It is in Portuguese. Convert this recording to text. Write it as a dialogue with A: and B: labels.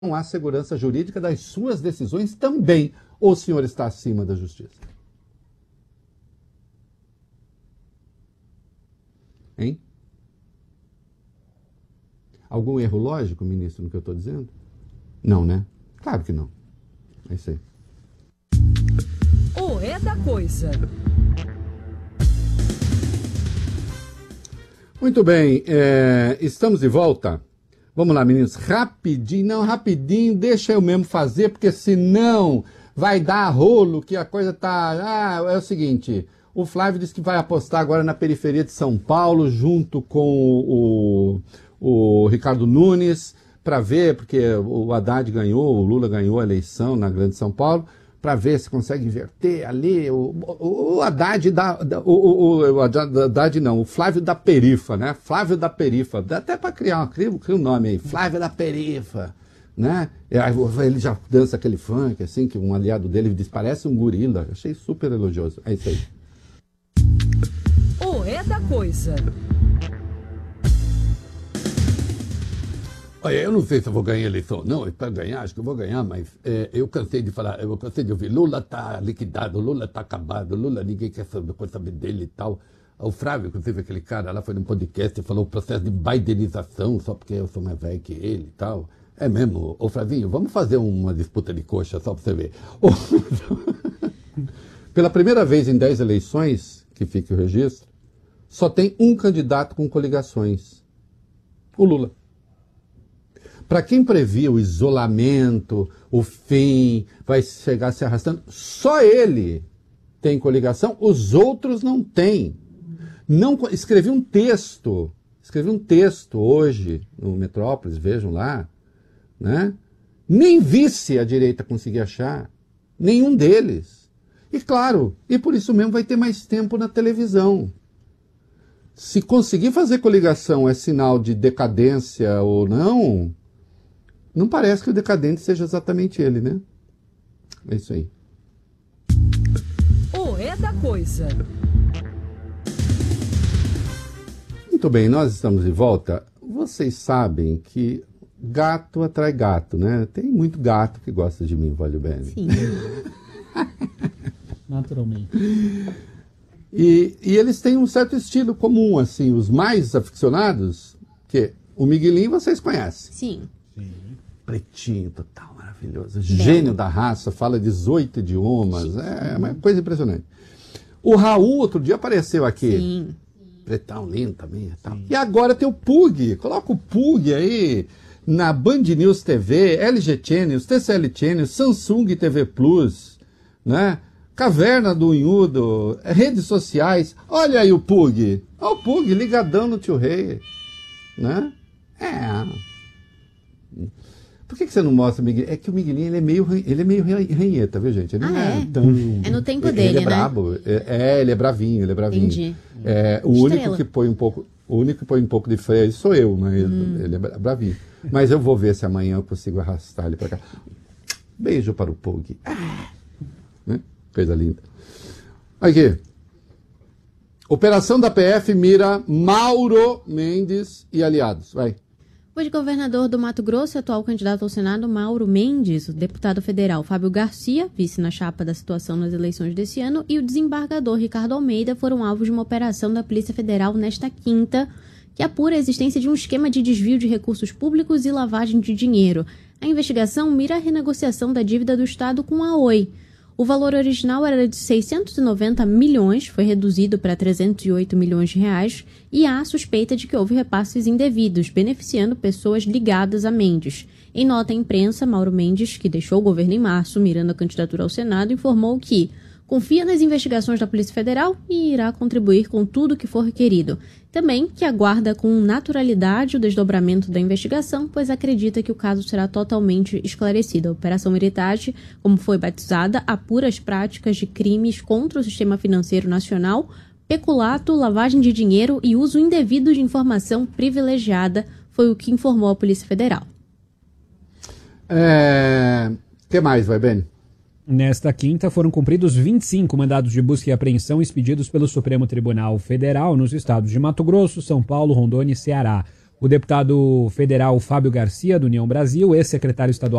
A: há segurança jurídica das suas decisões também. Ou o senhor está acima da justiça? Hein? Algum erro lógico, ministro, no que eu estou dizendo? Não, né? Claro que não. É isso aí.
B: O É da Coisa.
A: Muito bem, estamos de volta. Vamos lá, meninos, rapidinho, deixa eu mesmo fazer, porque senão vai dar rolo, que a coisa tá... é o seguinte, o Flávio disse que vai apostar agora na periferia de São Paulo, junto com o Ricardo Nunes, para ver, porque o Haddad ganhou, o Lula ganhou a eleição na Grande São Paulo, para ver se consegue inverter ali o Haddad o Flávio da Perifa, né? Flávio da Perifa, dá até para criar um nome aí, Flávio da Perifa, né? Ele já dança aquele funk, assim, que um aliado dele diz, parece um gorila, achei super elogioso, é isso aí.
B: O É da Coisa.
A: Olha, eu não sei se eu vou ganhar a eleição, não, para ganhar, acho que eu vou ganhar, mas eu cansei de falar, eu cansei de ouvir, Lula tá liquidado, Lula tá acabado, Lula ninguém quer saber dele e tal. O Flávio, inclusive aquele cara lá, foi num podcast e falou o processo de bidenização, só porque eu sou mais velho que ele e tal. É mesmo, ô Flavinho, vamos fazer uma disputa de coxa, só para você ver. Pela primeira vez em 10 eleições, que fique o registro, só tem um candidato com coligações, o Lula. Para quem previa o isolamento, o fim, vai chegar se arrastando, só ele tem coligação, os outros não têm. Escrevi um texto hoje no Metrópolis, vejam lá, né? Nem vice a direita conseguia achar, nenhum deles. E claro, e por isso mesmo vai ter mais tempo na televisão. Se conseguir fazer coligação é sinal de decadência ou não... Não parece que o decadente seja exatamente ele, né? É isso aí.
B: O É da Coisa.
A: Muito bem, nós estamos de volta. Vocês sabem que gato atrai gato, né? Tem muito gato que gosta de mim, vale bem.
C: Sim. Naturalmente.
A: E eles têm um certo estilo comum, assim. Os mais aficionados, que o Miguelinho vocês conhecem.
C: Sim.
A: Pretinho, total, maravilhoso. Gênio da raça, fala 18 idiomas. É uma coisa impressionante. O Raul, outro dia, apareceu aqui.
C: Sim.
A: Pretão, lindo também. Tal. E agora tem o Pug. Coloca o Pug aí na Band News TV, LG Channels, TCL Channels, Samsung TV Plus, né? Caverna do Unhudo, redes sociais. Olha aí o Pug. Olha o Pug ligadão no Tio Rei. Né? Por que você não mostra o Miguel? É que o Miguelinho ele é meio ranheta, viu, gente? Ele não é tão...
C: É no tempo dele,
A: ele é
C: né?
A: brabo. Ele é bravinho,
C: Entendi.
A: O único que põe um pouco de freio sou eu, mas ele é bravinho. Mas eu vou ver se amanhã eu consigo arrastar ele para cá. Beijo para o Pug. Né? Coisa linda. Aqui. Operação da PF mira Mauro Mendes e aliados. Vai.
C: O governador do Mato Grosso e atual candidato ao Senado, Mauro Mendes, o deputado federal Fábio Garcia, vice na chapa da situação nas eleições desse ano, e o desembargador Ricardo Almeida foram alvos de uma operação da Polícia Federal nesta quinta, que apura a existência de um esquema de desvio de recursos públicos e lavagem de dinheiro. A investigação mira a renegociação da dívida do Estado com a Oi. O valor original era de 690 milhões, foi reduzido para 308 milhões de reais, e há a suspeita de que houve repasses indevidos, beneficiando pessoas ligadas a Mendes. Em nota à imprensa, Mauro Mendes, que deixou o governo em março, mirando a candidatura ao Senado, informou que confia nas investigações da Polícia Federal e irá contribuir com tudo que for requerido. Também que aguarda com naturalidade o desdobramento da investigação, pois acredita que o caso será totalmente esclarecido. A Operação Heritage, como foi batizada, apura as práticas de crimes contra o sistema financeiro nacional, peculato, lavagem de dinheiro e uso indevido de informação privilegiada, foi o que informou a Polícia Federal.
A: Que mais, vai, Ben?
D: Nesta quinta, foram cumpridos 25 mandados de busca e apreensão expedidos pelo Supremo Tribunal Federal nos estados de Mato Grosso, São Paulo, Rondônia e Ceará. O deputado federal Fábio Garcia, do União Brasil, ex-secretário estadual